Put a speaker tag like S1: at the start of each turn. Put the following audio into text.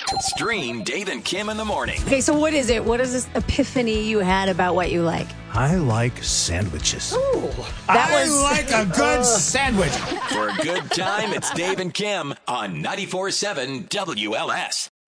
S1: Stream Dave and Kim in the morning.
S2: Okay, so what is it? What is this epiphany you had about what you like?
S3: I like sandwiches.
S2: Ooh,
S3: I like a good sandwich.
S1: For a good time, it's Dave and Kim on 94.7 WLS.